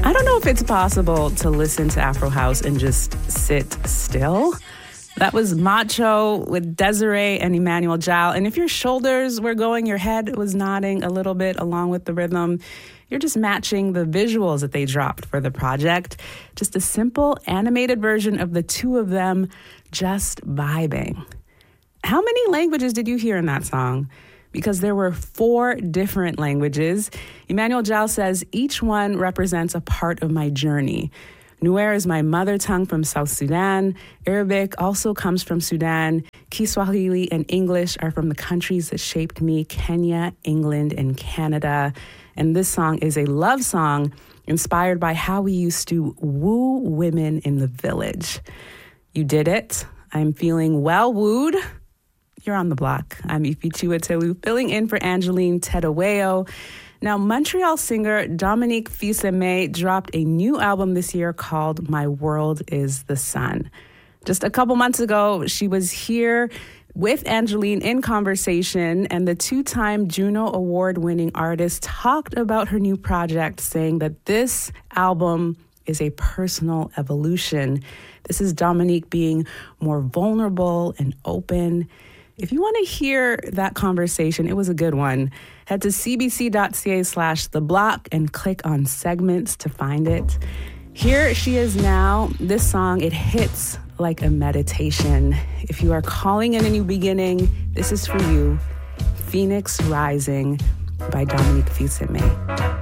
I don't know if it's possible to listen to Afro House and just sit still. That was Macho with Desiree and Emmanuel Jal. And if your shoulders were going, your head was nodding a little bit along with the rhythm, you're just matching the visuals that they dropped for the project. Just a simple animated version of the two of them just vibing. How many languages did you hear in that song? Because there were 4 different languages. Emmanuel Jal says each one represents a part of my journey. Nuer is my mother tongue from South Sudan. Arabic also comes from Sudan. Kiswahili and English are from the countries that shaped me, Kenya, England, and Canada. And this song is a love song inspired by how we used to woo women in the village. You did it. I'm feeling well wooed. You're on the block. I'm Ifichua Telu, filling in for Angeline Tedaweo. Now, Montreal singer Dominique Fils-Aimé dropped a new album this year called My World is the Sun. Just a couple months ago, she was here with Angeline in conversation, and the 2-time Juno Award-winning artist talked about her new project, saying that this album is a personal evolution. This is Dominique being more vulnerable and open. If you want to hear that conversation, it was a good one. Head to cbc.ca/theblock and click on segments to find it. Here she is now. This song, it hits like a meditation. If you are calling in a new beginning, this is for you. Phoenix Rising by Dominique Fils-Aimé.